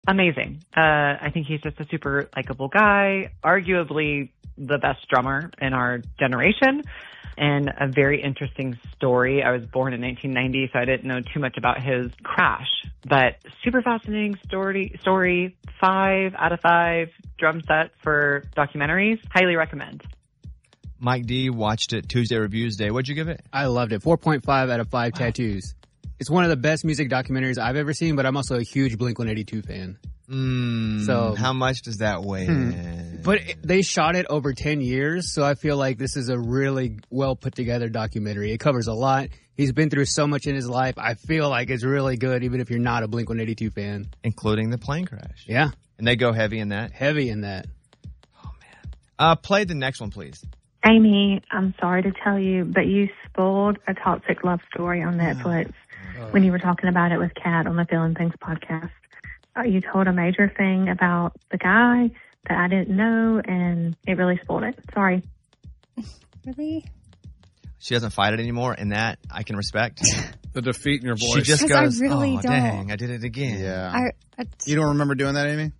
amazing. I think he's just a super likable guy, arguably the best drummer in our generation, and a very interesting story. I was born in 1990, so I didn't know too much about his crash, but super fascinating story. 5 out of 5 drum set for documentaries. Highly recommend. Mike D watched it Tuesday Reviews Day. What'd you give it? I loved it. 4.5 out of 5 tattoos. It's one of the best music documentaries I've ever seen, but I'm also a huge Blink-182 fan. So how much does that weigh in? But they shot it over 10 years, so I feel like this is a really well put together documentary. It covers a lot. He's been through so much in his life. I feel like it's really good, even if you're not a Blink-182 fan. Including the plane crash. Yeah. And they go heavy in that? Heavy in that. Oh, man. Play the next one, please. Amy, I'm sorry to tell you, but you spoiled A Toxic Love Story on Netflix when you were talking about it with Kat on the Feeling Things podcast. You told a major thing about the guy that I didn't know, and it really spoiled it. Sorry. Really? She doesn't fight it anymore, and that I can respect. The defeat in your voice. She just goes, I really oh, don't. dang, I did it again. Yeah. You don't remember doing that, Amy?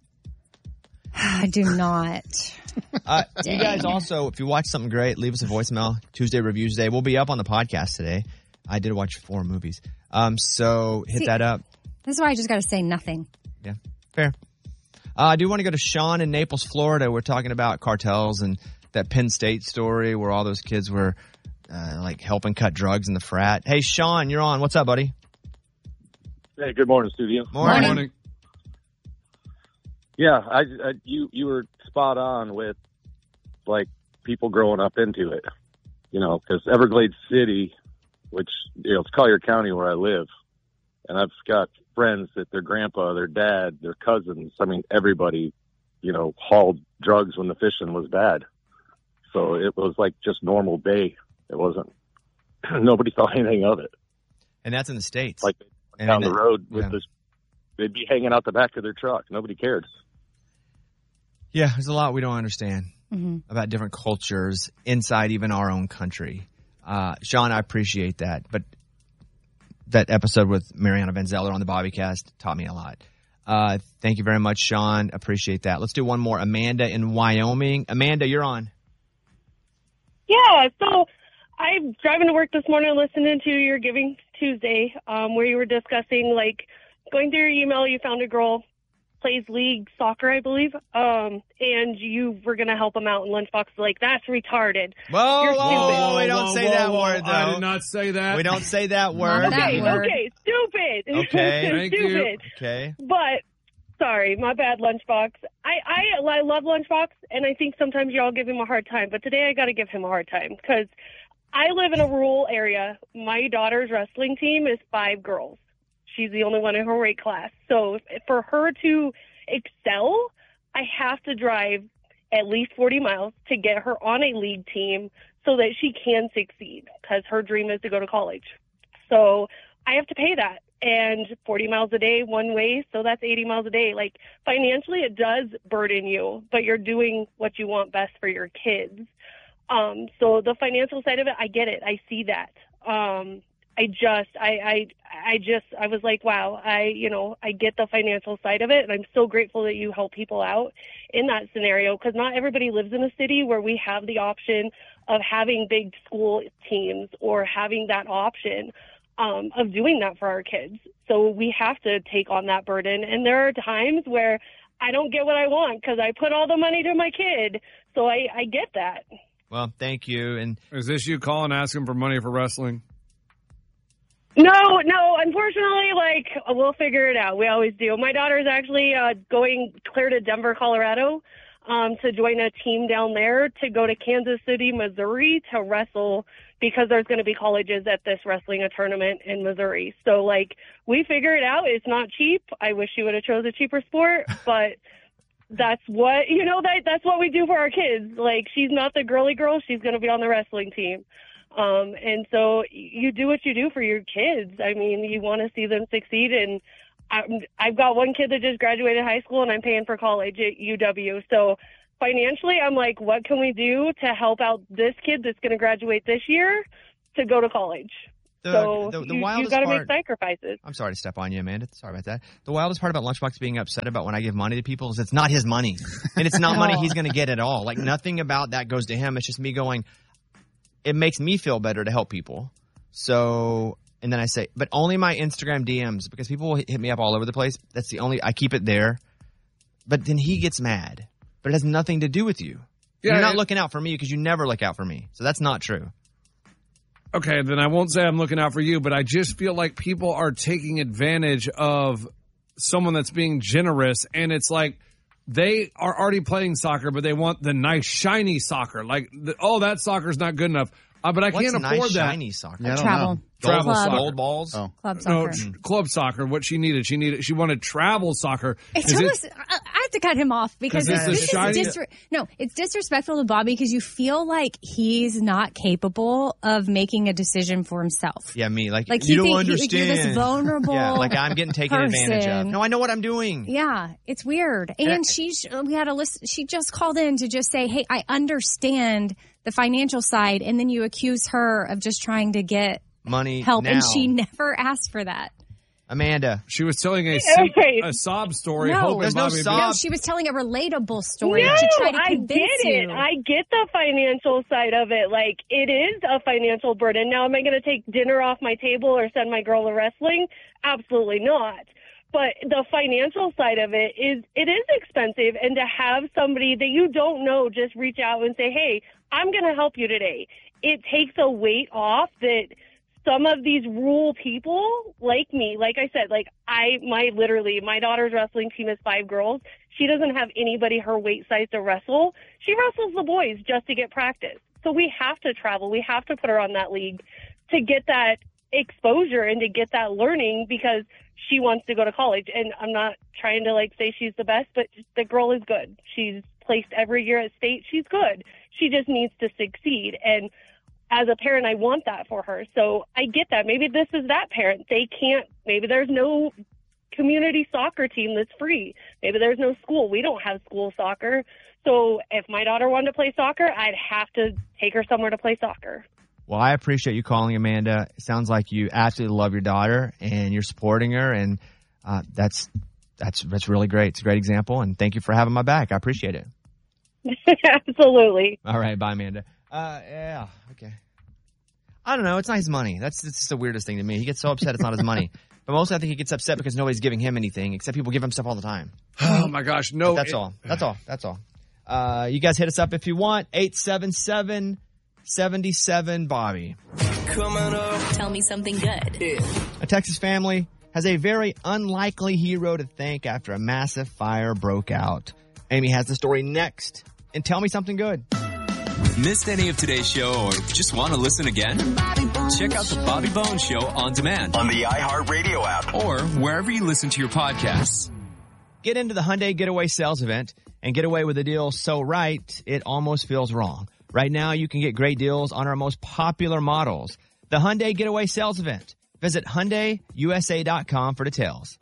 I do not. You guys also, if you watch something great, leave us a voicemail. Tuesday Reviews Day. We'll be up on the podcast today. I did watch 4 movies. So hit that up. This is why I just got to say nothing. Yeah, fair. I do want to go to Sean in Naples, Florida. We're talking about cartels and that Penn State story where all those kids were helping cut drugs in the frat. Hey, Sean, you're on. What's up, buddy? Hey, good morning, studio. Morning. Yeah, you were spot on with people growing up into it, because Everglades City, which it's Collier County where I live, and I've got friends that their grandpa, their dad, their cousins, everybody, hauled drugs when the fishing was bad. So it was just normal day. It wasn't, nobody thought anything of it. And that's in the States. Down the road with this, they'd be hanging out the back of their truck. Nobody cared. Yeah, there's a lot we don't understand about different cultures inside even our own country. Sean, I appreciate that. But that episode with Mariana Van Zeller on the Bobbycast taught me a lot. Thank you very much, Sean. Appreciate that. Let's do one more. Amanda in Wyoming. Amanda, you're on. Yeah, so I'm driving to work this morning listening to your Giving Tuesday, where you were discussing, going through your email, you found a girl plays league soccer, I believe, and you were going to help them out in Lunchbox. That's retarded. Whoa, we don't say that word, though. I did not say that. We don't say that word. Okay, stupid. Okay, thank you. Okay. But, sorry, my bad, Lunchbox. I love Lunchbox, and I think sometimes y'all give him a hard time, but today I got to give him a hard time, because I live in a rural area. My daughter's wrestling team is 5 girls. She's the only one in her weight class. So for her to excel, I have to drive at least 40 miles to get her on a league team so that she can succeed, because her dream is to go to college. So I have to pay that. And 40 miles a day one way, so that's 80 miles a day. Financially, it does burden you, but you're doing what you want best for your kids. So the financial side of it, I get it. I see that. I was like, wow, I get the financial side of it, and I'm so grateful that you help people out in that scenario, because not everybody lives in a city where we have the option of having big school teams or having that option of doing that for our kids. So we have to take on that burden, and there are times where I don't get what I want because I put all the money to my kid, so I get that. Well, thank you. And is this you calling asking for money for wrestling? No, unfortunately, we'll figure it out. We always do. My daughter's actually going clear to Denver, Colorado, to join a team down there to go to Kansas City, Missouri to wrestle, because there's going to be colleges at this wrestling tournament in Missouri. So, we figure it out. It's not cheap. I wish she would have chose a cheaper sport, but that's what, that's what we do for our kids. She's not the girly girl. She's going to be on the wrestling team. And so you do what you do for your kids. I mean, you want to see them succeed. And I've got one kid that just graduated high school, and I'm paying for college at UW. So financially, I'm like, what can we do to help out this kid that's going to graduate this year to go to college? The you wildest got to part, make sacrifices. I'm sorry to step on you, Amanda. Sorry about that. The wildest part about Lunchbox being upset about when I give money to people is it's not his money. And it's not money he's going to get at all. Like, nothing about that goes to him. It's just me going, it makes me feel better to help people. So, and then I say, but only my Instagram DMs, because people will hit me up all over the place. That's the only, I keep it there. But then he gets mad. But it has nothing to do with you. Yeah, You're not looking out for me because you never look out for me. So that's not true. Okay, then I won't say I'm looking out for you, but I just feel like people are taking advantage of someone that's being generous, and it's like they are already playing soccer, but they want the nice, shiny soccer. Like, that soccer's not good enough. But I can't afford nice, that. shiny soccer? Yeah, I don't Travel. know. Travel Club. soccer. Gold balls? Oh. Club No, soccer. club soccer. What she wanted travel soccer. It's almost, I have to cut him off because 'Cause it's it's disrespectful to Bobby because you feel like he's not capable of making a decision for himself. Yeah, me. Like Like you you don't think understand. you're this vulnerable Yeah, like I'm getting taken advantage of. person. No, I know what I'm doing. Yeah, it's weird. And she just called in to just say, hey, I understand the financial side. And then you accuse her of just trying to get Money help. now. And she never asked for that. Amanda. She was telling a sob story. No, hoping there's no Bobby would sob. No, she was telling a relatable story No, to try to I convince get it. you. I get the financial side of it. Like, it is a financial burden. Now, am I going to take dinner off my table or send my girl to wrestling? Absolutely not. But the financial side of it is expensive. And to have somebody that you don't know just reach out and say, hey, I'm going to help you today. It takes a weight off that some of these rural people like me, like I said, like my daughter's wrestling team is 5 girls. She doesn't have anybody her weight size to wrestle. She wrestles the boys just to get practice. So we have to travel. We have to put her on that league to get that exposure and to get that learning because she wants to go to college. And I'm not trying to say she's the best, but the girl is good. She's placed every year at state. She's good. She just needs to succeed. And as a parent, I want that for her. So I get that. Maybe this is that parent. Maybe there's no community soccer team that's free. Maybe there's no school. We don't have school soccer. So if my daughter wanted to play soccer, I'd have to take her somewhere to play soccer. Well, I appreciate you calling, Amanda. It sounds like you absolutely love your daughter and you're supporting her. And that's really great. It's a great example. And thank you for having my back. I appreciate it. Absolutely. All right. Bye, Amanda. Yeah. Okay. I don't know. It's not his money. It's just the weirdest thing to me. He gets so upset it's not his money. But mostly I think he gets upset because nobody's giving him anything except people give him stuff all the time. Oh, my gosh. No. But that's all. You guys hit us up if you want. 877-77-Bobby. Coming up. Tell me something good. Yeah. A Texas family has a very unlikely hero to thank after a massive fire broke out. Amy has the story next. And tell me something good. Missed any of today's show or just want to listen again? Check out the Bobby Bones Show on demand on the iHeartRadio app or wherever you listen to your podcasts. Get into the Hyundai Getaway Sales Event and get away with a deal so right, it almost feels wrong. Right now, you can get great deals on our most popular models. The Hyundai Getaway Sales Event. Visit HyundaiUSA.com for details.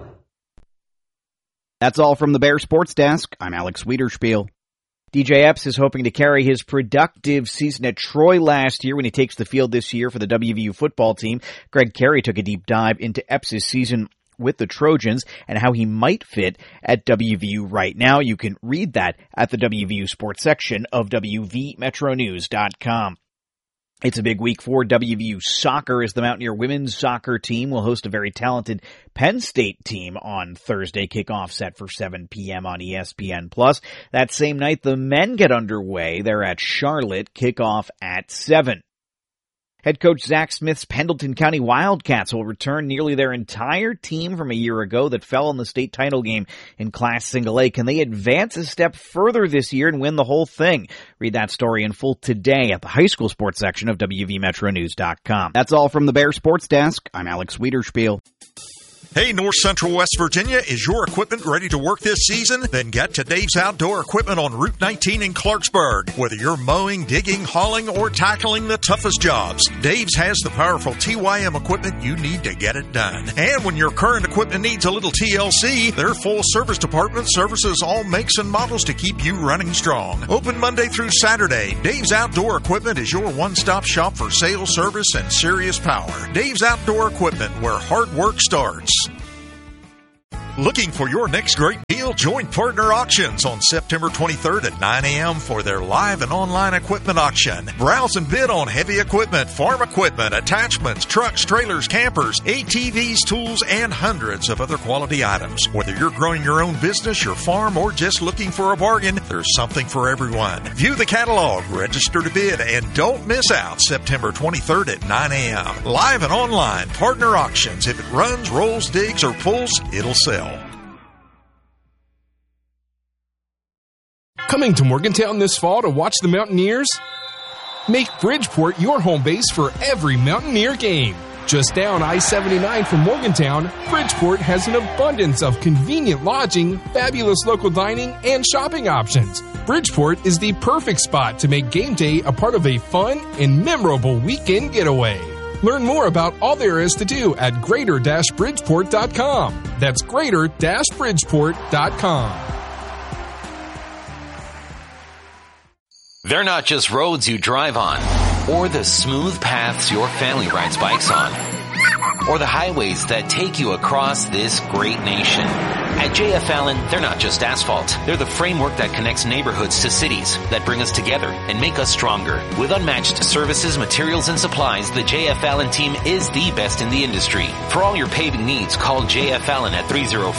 That's all from the Bear Sports Desk. I'm Alex Wiederspiel. DJ Epps is hoping to carry his productive season at Troy last year when he takes the field this year for the WVU football team. Greg Carey took a deep dive into Epps' season with the Trojans and how he might fit at WVU right now. You can read that at the WVU sports section of WVMetroNews.com. It's a big week for WVU soccer as the Mountaineer women's soccer team will host a very talented Penn State team on Thursday. Kickoff set for 7 p.m. on ESPN+. That same night, the men get underway. They're at Charlotte. Kickoff at 7. Head coach Zach Smith's Pendleton County Wildcats will return nearly their entire team from a year ago that fell in the state title game in Class Single A. Can they advance a step further this year and win the whole thing? Read that story in full today at the high school sports section of WVMetroNews.com. That's all from the Bear Sports Desk. I'm Alex Wiederspiel. Hey, North Central West Virginia, is your equipment ready to work this season? Then get to Dave's Outdoor Equipment on Route 19 in Clarksburg. Whether you're mowing, digging, hauling, or tackling the toughest jobs, Dave's has the powerful TYM equipment you need to get it done. And when your current equipment needs a little TLC, their full service department services all makes and models to keep you running strong. Open Monday through Saturday, Dave's Outdoor Equipment is your one-stop shop for sales, service, and serious power. Dave's Outdoor Equipment, where hard work starts. Looking for your next great deal? Join Partner Auctions on September 23rd at 9 a.m. for their live and online equipment auction. Browse and bid on heavy equipment, farm equipment, attachments, trucks, trailers, campers, ATVs, tools, and hundreds of other quality items. Whether you're growing your own business, your farm, or just looking for a bargain, there's something for everyone. View the catalog, register to bid, and don't miss out September 23rd at 9 a.m. Live and online, Partner Auctions. If it runs, rolls, digs, or pulls, it'll sell. Coming to Morgantown this fall to watch the Mountaineers? Make Bridgeport your home base for every Mountaineer game. Just down I-79 from Morgantown, Bridgeport has an abundance of convenient lodging, fabulous local dining, and shopping options. Bridgeport is the perfect spot to make game day a part of a fun and memorable weekend getaway. Learn more about all there is to do at greater-bridgeport.com. That's greater-bridgeport.com. They're not just roads you drive on, or the smooth paths your family rides bikes on, or the highways that take you across this great nation. At JF Allen, they're not just asphalt. They're the framework that connects neighborhoods to cities, that bring us together and make us stronger. With unmatched services, materials, and supplies, the JF Allen team is the best in the industry. For all your paving needs, call JF Allen at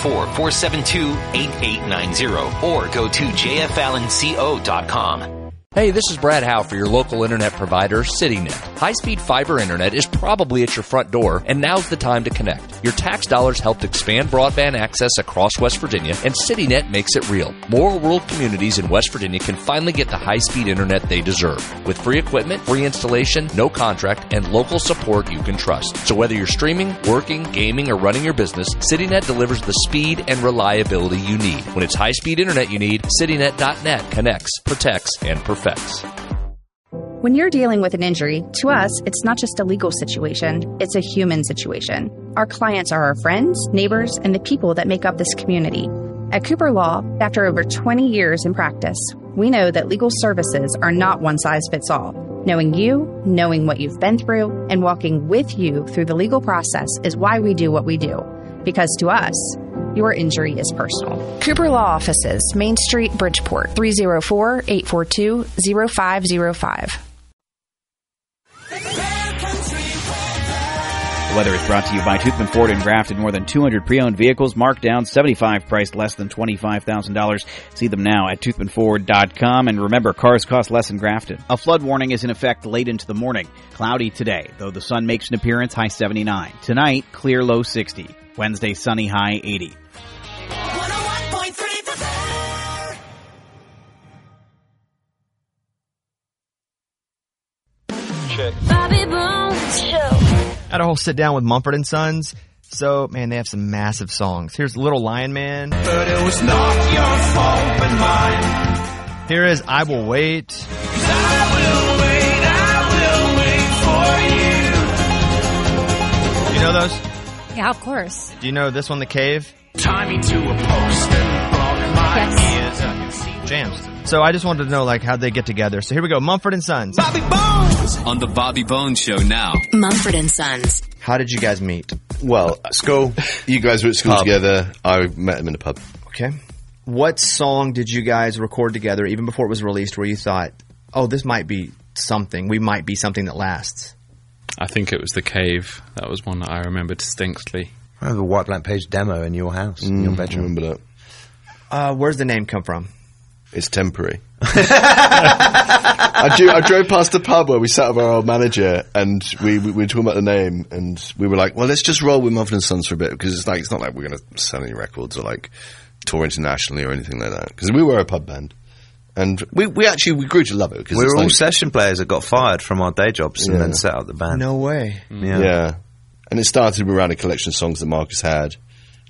304-472-8890 or go to jfallenco.com. Hey, this is Brad Howe for your local internet provider, CityNet. High-speed fiber internet is probably at your front door, and now's the time to connect. Your tax dollars helped expand broadband access across West Virginia, and CityNet makes it real. More rural communities in West Virginia can finally get the high-speed internet they deserve. With free equipment, free installation, no contract, and local support you can trust. So whether you're streaming, working, gaming, or running your business, CityNet delivers the speed and reliability you need. When it's high-speed internet you need, CityNet.net connects, protects, and perfects. When you're dealing with an injury, to us, it's not just a legal situation, it's a human situation. Our clients are our friends, neighbors, and the people that make up this community. At Cooper Law, after over 20 years in practice, we know that legal services are not one size fits all. Knowing you, knowing what you've been through, and walking with you through the legal process is why we do what we do. Because to us, your injury is personal. Cooper Law Offices, Main Street, Bridgeport, 304-842-0505. The weather is brought to you by Toothman Ford in Grafton. More than 200 pre-owned vehicles marked down, 75 priced less than $25,000. See them now at toothmanford.com. And remember, cars cost less in Grafton. A flood warning is in effect late into the morning. Cloudy today, though the sun makes an appearance, high 79. Tonight, clear, low 60. Wednesday, sunny, high 80. Bobby Bones Show. Had a whole sit down with Mumford and Sons. So, man, they have some massive songs. Here's Little Lion Man. But it was not your fault but mine. Here is I Will Wait. You know those? Yeah, of course. Do you know this one, The Cave? Tie me to a post and block my ears. I can see jams. So I just wanted to know, like, how'd they get together. So here we go, Mumford and Sons. Bobby Bones! On the Bobby Bones Show now. Mumford and Sons. How did you guys meet? Well, school. You guys were at school together. I met him in a pub. Okay. What song did you guys record together, even before it was released, where you thought, oh, this might be something. We might be something that lasts? I think it was The Cave. That was one that I remember distinctly. I have a White Blank Page demo in your house, in your bedroom. I remember that. Where's the name come from? It's temporary. I drove past the pub where we sat with our old manager, and we were talking about the name, and we were like, well, let's just roll with Mumford & Sons for a bit, because it's not like we're going to sell any records or like tour internationally or anything like that. Because we were a pub band. And we grew to love it. We were all session players that got fired from our day jobs and then set up the band. No way. Yeah. And it started around a collection of songs that Marcus had.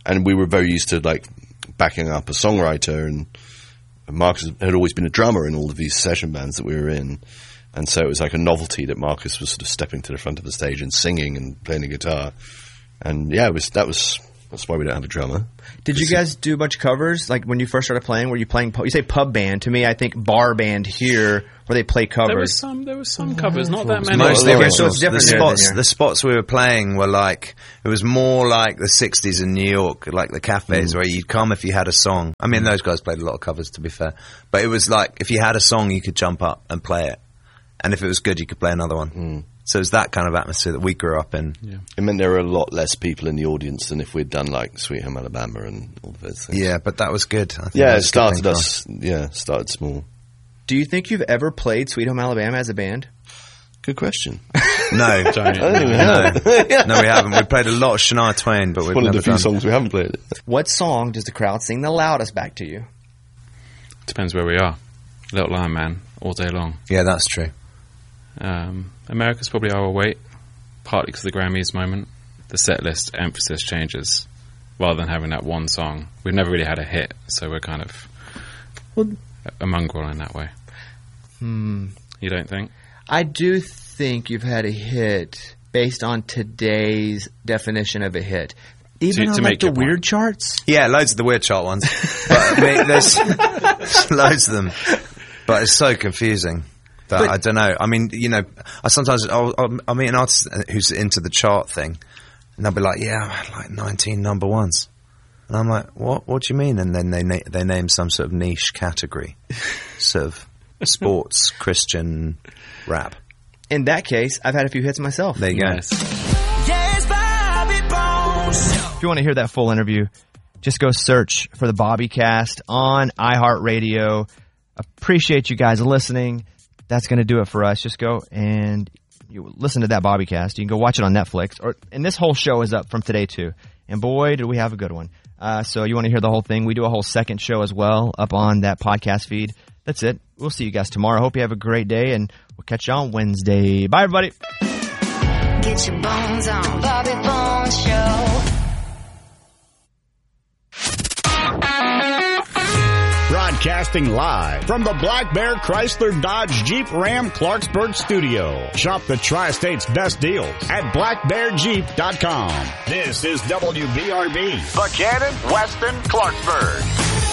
and we were very used to like backing up a songwriter, and Marcus had always been a drummer in all of these session bands that we were in. And so it was like a novelty that Marcus was sort of stepping to the front of the stage and singing and playing the guitar. And yeah, that's why we don't have a drummer. Did you guys do a bunch of covers? Like when you first started playing, were you playing, you say pub band. To me, I think bar band here where they play covers. There was some covers, not that many. Most okay, so it's different the spots we were playing were like, it was more like the 60s in New York, like the cafes where you'd come if you had a song. I mean, those guys played a lot of covers, to be fair. But it was like, if you had a song, you could jump up and play it. And if it was good, you could play another one. So it's that kind of atmosphere that we grew up in. Yeah. It meant there were a lot less people in the audience than if we'd done like Sweet Home Alabama and all of those things. Yeah, but that was good. I think it started small. Do you think you've ever played Sweet Home Alabama as a band? Good question. No. I don't think we have. No, we haven't. We played a lot of Shania Twain, but we've one never of the few done. songs we haven't played. What song does the crowd sing the loudest back to you? Depends where we are. Little Lion Man, all day long. Yeah, that's true. America's probably our weight, partly because of the Grammys moment. The set list emphasis changes rather than having that one song. We've never really had a hit, so we're kind of a mongrel in that way. You don't think? I do think you've had a hit based on today's definition of a hit. Even on like the weird charts? Yeah, loads of the weird chart ones. But I mean, there's loads of them. But it's so confusing. But I don't know. I mean, you know, I'll meet an artist who's into the chart thing, and they'll be like, "Yeah, I had like 19 number ones," and I'm like, "What? What do you mean?" And then they name some sort of niche category, sort of sports, Christian, rap. In that case, I've had a few hits myself. There you go. If you want to hear that full interview, just go search for the Bobbycast on iHeartRadio. Appreciate you guys listening. That's going to do it for us. Just go and you listen to that Bobbycast. You can go watch it on Netflix. And this whole show is up from today, too. And boy, did we have a good one. So you want to hear the whole thing. We do a whole second show as well up on that podcast feed. That's it. We'll see you guys tomorrow. Hope you have a great day, and we'll catch you on Wednesday. Bye, everybody. Get your bones on Bobby Bones Show. Broadcasting live from the Black Bear Chrysler Dodge Jeep Ram Clarksburg studio. Shop the Tri-State's best deals at blackbearjeep.com. This is WBRB, Buchanan, Weston, Clarksburg.